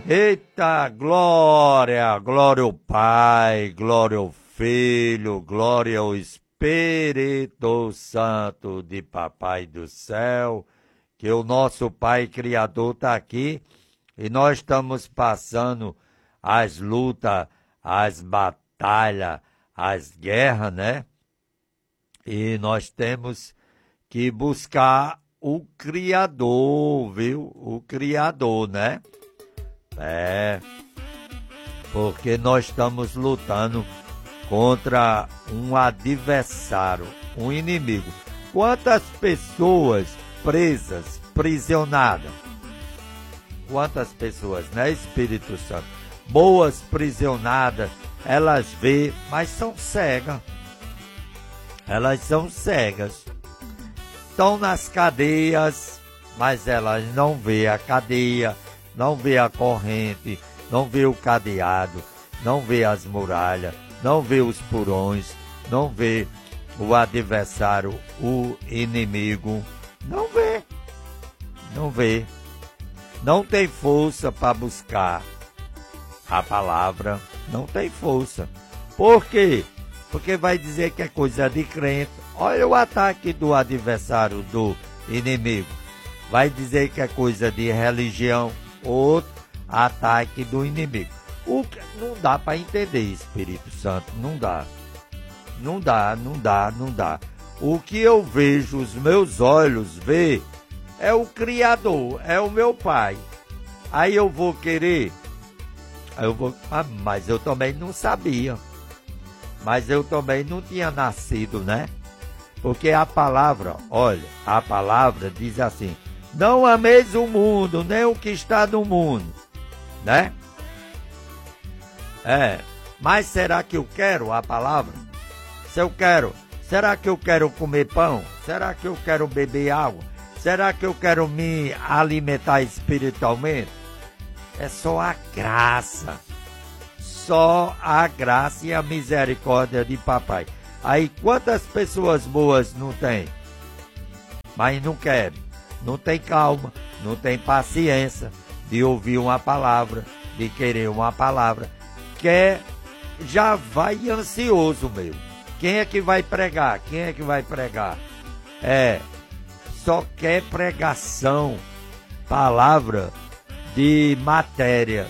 Eita, glória, glória ao Pai, glória ao Filho, glória ao Espírito Santo de Papai do Céu, que o nosso Pai Criador está aqui e nós estamos passando as lutas, as batalhas, as guerras, né? E nós temos que buscar o Criador, viu? O Criador, né? Porque nós estamos lutando contra um adversário, um inimigo. Quantas pessoas presas, prisionadas? Quantas pessoas, né, Espírito Santo? Boas prisionadas, elas vê, mas são cegas. Elas são cegas. Estão nas cadeias, mas elas não vê a cadeia, não vê a corrente, não vê o cadeado, não vê as muralhas, não vê os porões, não vê o adversário, o inimigo. Não vê, não vê. Não tem força para buscar a palavra, não tem força. Por quê? Porque vai dizer que é coisa de crente. Olha o ataque do adversário, do inimigo. Vai dizer que é coisa de religião. Outro ataque do inimigo. O que não dá para entender, Espírito Santo, não dá. Não dá, não dá, não dá. O que eu vejo, os meus olhos vê, é o Criador, é o meu Pai. Aí eu vou querer, mas eu também não sabia. Mas eu também não tinha nascido, né? Porque a palavra, olha, a palavra diz assim: não ameis o mundo, nem o que está no mundo, né? Mas será que eu quero a palavra? Se eu quero, será que eu quero comer pão? Será que eu quero beber água? Será que eu quero me alimentar espiritualmente? É só a graça. Só a graça e a misericórdia de papai. Aí quantas pessoas boas não tem? Mas não querem. Não tem calma, não tem paciência de ouvir uma palavra, de querer uma palavra. Quer, já vai ansioso, meu. Quem é que vai pregar? Quem é que vai pregar? Só quer pregação, palavra de matéria.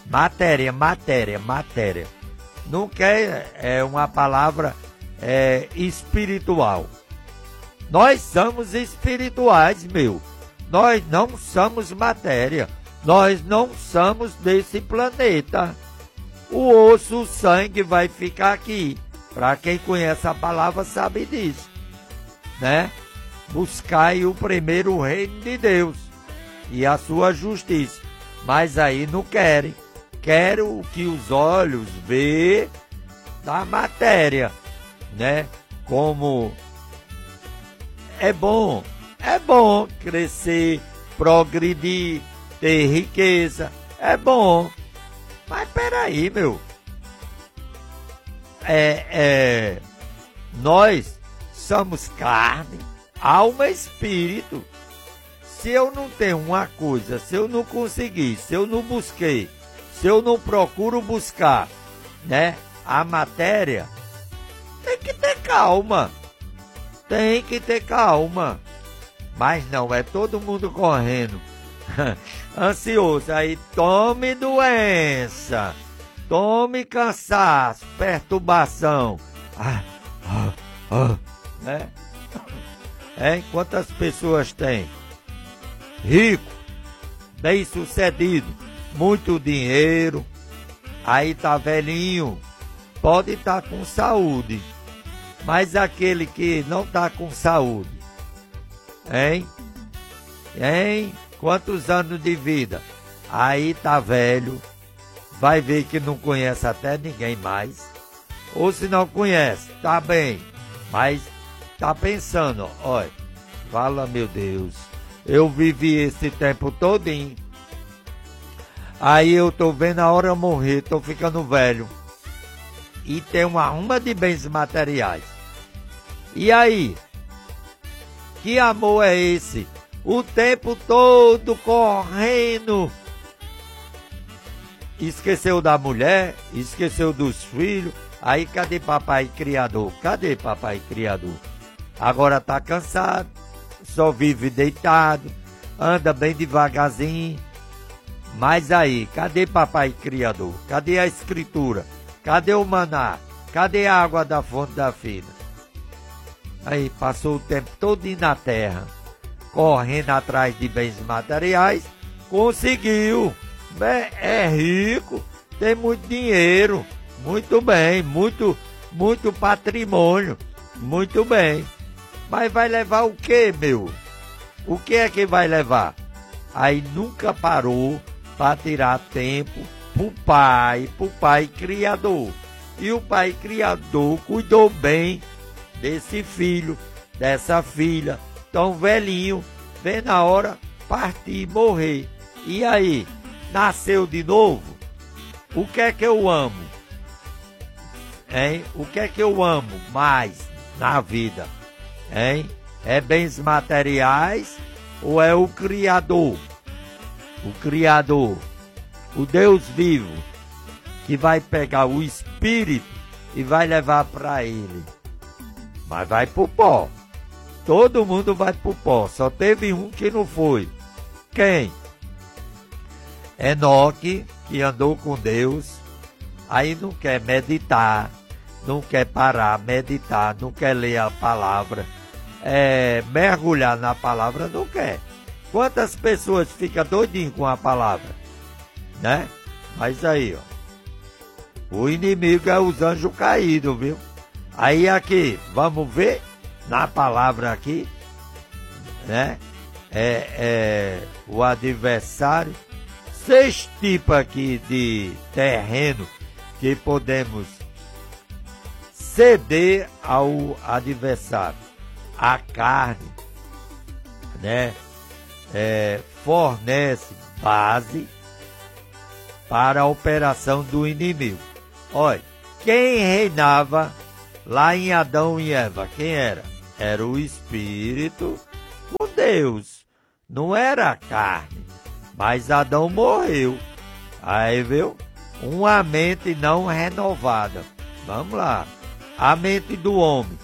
Matéria. Não quer uma palavra espiritual. Nós somos espirituais, meu. Nós não somos matéria. Nós não somos desse planeta. O osso, o sangue vai ficar aqui. Para quem conhece a palavra sabe disso, né? Buscai o primeiro reino de Deus e a sua justiça. Mas aí não querem. Querem o que os olhos vê da matéria, né? Como é bom crescer, progredir, ter riqueza, é bom. Mas peraí, meu. Nós somos carne, alma e espírito. Se eu não tenho uma coisa, se eu não conseguir, se eu não busquei, se eu não procuro buscar, né, a matéria, tem que ter calma. Tem que ter calma. Mas não, é todo mundo correndo. Ansioso. Aí tome doença. Tome cansaço, perturbação. Né? Quantas pessoas tem? Rico, bem-sucedido, muito dinheiro, aí tá velhinho, pode estar com saúde, mas aquele que não tá com saúde, quantos anos de vida? Aí tá velho, vai ver que não conhece até ninguém mais, ou se não conhece, tá bem, mas tá pensando, olha, fala, meu Deus, eu vivi esse tempo todinho, aí eu tô vendo a hora morrer, tô ficando velho, e tem uma arruma de bens materiais. E aí? Que amor é esse? O tempo todo correndo. esqueceu da mulher, esqueceu dos filhos. Aí cadê papai criador? Cadê papai criador? Agora tá cansado, só vive deitado, anda bem devagarzinho. Mas aí, cadê papai criador? Cadê a escritura? Cadê o maná? Cadê a água da fonte da vida? Aí passou o tempo todo na terra, correndo atrás de bens materiais, conseguiu. É rico, tem muito dinheiro, muito bem, muito patrimônio, muito bem. Mas vai levar o quê, meu? O que é que vai levar? Aí nunca parou para tirar tempo pro pai criador. E o pai criador cuidou bem desse filho, dessa filha, tão velhinho, vendo a hora partir, morrer. E aí, nasceu de novo? O que é que eu amo? Hein? O que é que eu amo mais na vida? Hein? É bens materiais ou é o Criador? O Criador, o Deus vivo, que vai pegar o Espírito e vai levar para ele. Mas vai pro pó. Todo mundo vai pro pó. Só teve um que não foi. Quem? Enoque, que andou com Deus, aí não quer meditar, não quer parar, meditar, não quer ler a palavra, mergulhar na palavra, não quer. Quantas pessoas ficam doidinhas com a palavra, né? Mas aí, ó, o inimigo é os anjos caídos, viu? Aí aqui, vamos ver na palavra aqui, né? O adversário, 6 tipos aqui de terreno que podemos ceder ao adversário. A carne, né? Fornece base para a operação do inimigo. Olha, quem reinava lá em Adão e Eva, quem era? Era o Espírito com Deus, não era a carne. Mas Adão morreu. Aí, viu? Uma mente não renovada. Vamos lá. A mente do homem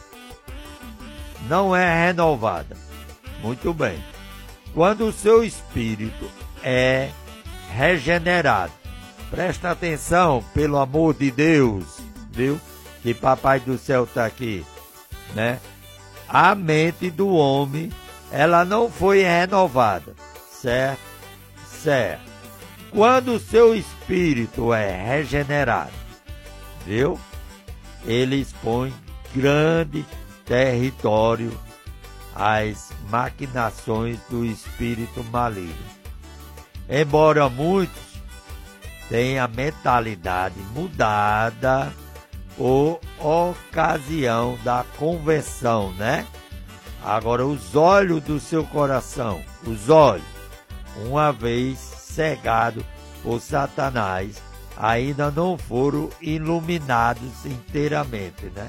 não é renovada. Muito bem. Quando o seu espírito é regenerado. Presta atenção, pelo amor de Deus, viu? Que Papai do Céu está aqui, né? A mente do homem, ela não foi renovada, certo? Certo. Quando o seu espírito é regenerado, viu? Ele expõe grande território às maquinações do espírito maligno. Embora muitos tenham a mentalidade mudada por ocasião da conversão, né? Agora, os olhos do seu coração, os olhos, uma vez cegado por Satanás, ainda não foram iluminados inteiramente, né?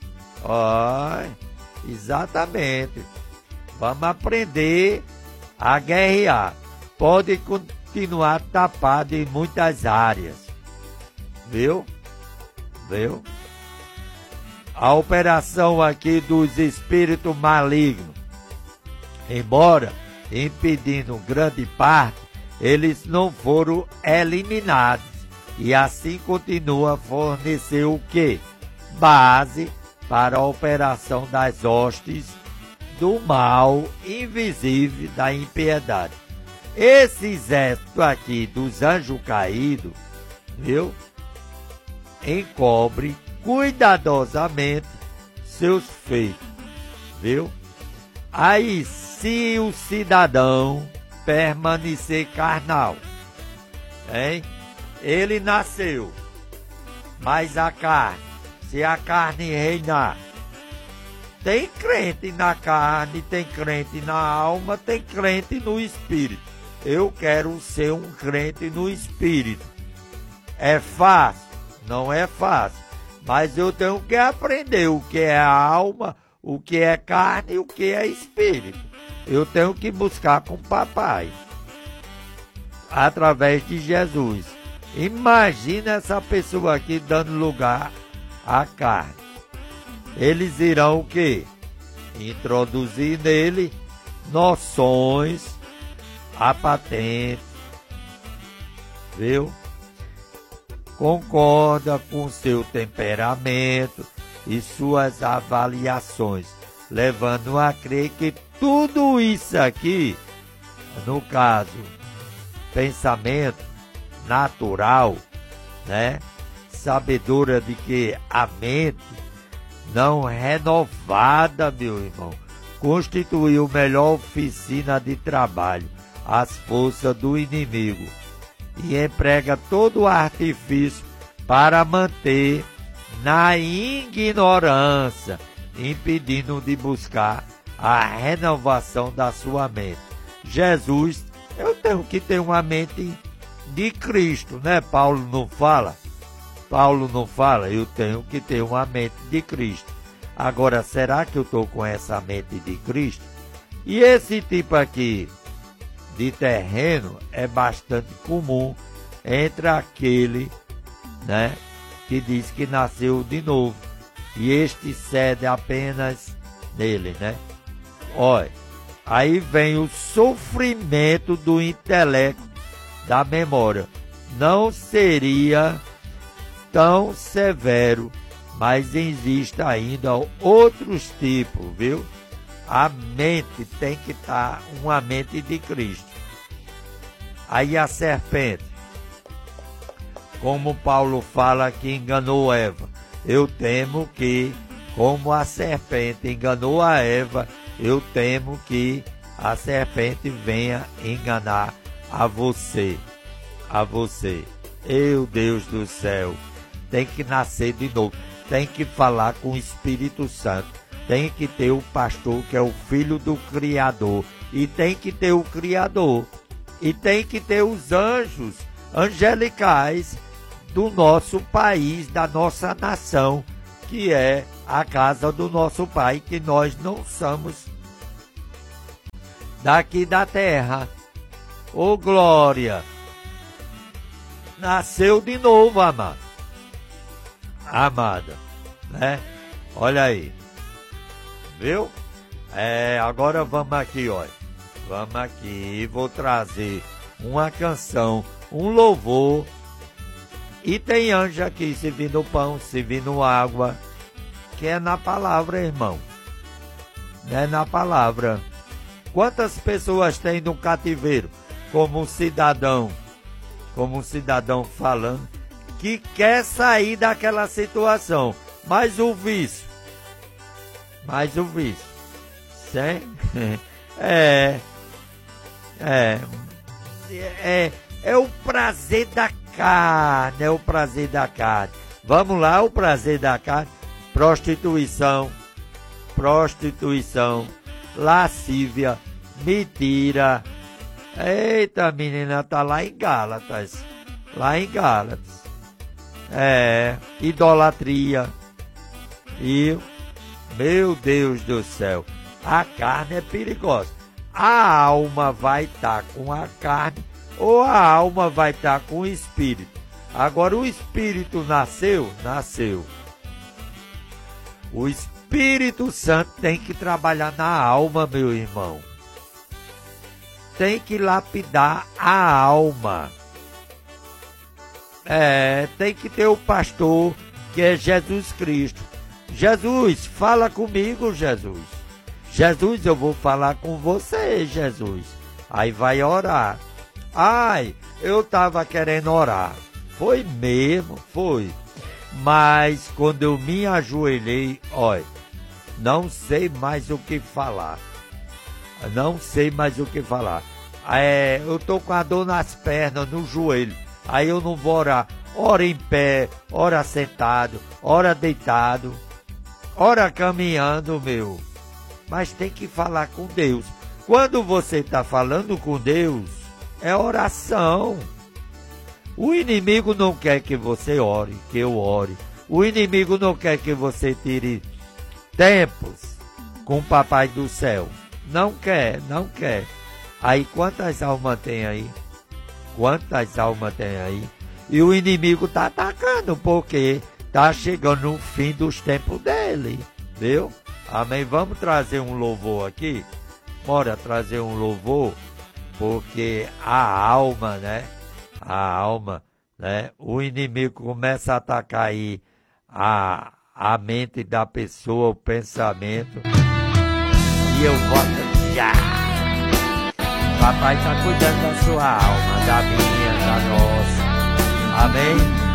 Exatamente. Vamos aprender a guerrear. Pode continuar tapado em muitas áreas. Viu? Viu? A operação aqui dos espíritos malignos, embora impedindo grande parte, eles não foram eliminados. E assim continua a fornecer o quê? Base para a operação das hostes do mal invisível da impiedade. Esse exército aqui dos anjos caídos, viu? Encobre cuidadosamente seus feitos, viu? Aí, se o cidadão permanecer carnal, hein? Ele nasceu, mas a carne, se a carne reinar, tem crente na carne, tem crente na alma, tem crente no espírito. Eu quero ser um crente no espírito. É fácil? Não é fácil. Mas eu tenho que aprender o que é a alma, o que é carne e o que é espírito. Eu tenho que buscar com o papai, através de Jesus. Imagina essa pessoa aqui dando lugar à carne. Eles irão o quê? Introduzir nele noções, a patente, viu? Concorda com seu temperamento e suas avaliações, levando a crer que tudo isso aqui, no caso, pensamento natural, né? Sabedora de que a mente não renovada, meu irmão, constituiu melhor oficina de trabalho, as forças do inimigo, e emprega todo o artifício para manter na ignorância, impedindo de buscar a renovação da sua mente. Jesus, eu tenho que ter uma mente de Cristo, né? Paulo não fala, eu tenho que ter uma mente de Cristo. Agora, será que eu estou com essa mente de Cristo? E esse tipo aqui de terreno é bastante comum entre aquele, né, que diz que nasceu de novo, e este cede apenas nele, né? Olha, aí vem o sofrimento do intelecto, da memória. Não seria tão severo, mas existe ainda outros tipos, viu? A mente tem que estar uma mente de Cristo. Aí a serpente, como Paulo fala que enganou Eva, eu temo que, como a serpente enganou a Eva, eu temo que a serpente venha enganar a você. Eu, Deus do céu, tem que nascer de novo, tem que falar com o Espírito Santo, tem que ter o pastor que é o filho do Criador, e tem que ter o Criador, e tem que ter os anjos angelicais do nosso país, da nossa nação, que é a casa do nosso Pai, que nós não somos daqui da terra. Ô glória! Nasceu de novo, amado. Amada, né? Olha aí. Viu? Agora vamos aqui, olha. Vamos aqui, vou trazer uma canção, um louvor. E tem anjo aqui servindo pão, servindo água, que é na palavra, irmão. É na palavra. Quantas pessoas tem no cativeiro, como um cidadão falando, que quer sair daquela situação, mas o vício, sim? É o prazer da carne, Vamos lá, o prazer da carne, prostituição, lascívia, mentira. Eita, menina, tá lá em Gálatas. Idolatria. E, meu Deus do céu, a carne é perigosa. A alma vai estar com a carne ou a alma vai estar com o espírito. Agora o espírito nasceu. O Espírito Santo tem que trabalhar na alma, meu irmão. Tem que lapidar a alma. Tem que ter o pastor, que é Jesus Cristo. Jesus, fala comigo, Jesus. Jesus, eu vou falar com você, Jesus. Aí vai orar. Ai, eu estava querendo orar. Foi mesmo, foi. Mas quando eu me ajoelhei, olha, não sei mais o que falar. Eu tô com a dor nas pernas, no joelho. Aí eu não vou orar. Ora em pé, ora sentado, ora deitado, ora caminhando, meu. Mas tem que falar com Deus. Quando você está falando com Deus, é oração. O inimigo não quer que você ore, que eu ore. O inimigo não quer que você tire tempos com o Papai do Céu. Não quer. Aí quantas almas tem aí? E o inimigo tá atacando, porque tá chegando no fim dos tempos dele, viu? Amém? Vamos trazer um louvor aqui? Bora trazer um louvor, porque a alma, né? A alma, né? O inimigo começa a atacar aí a mente da pessoa, o pensamento. E eu volto já. Papai está cuidando da sua alma, da minha, da nossa. Amém?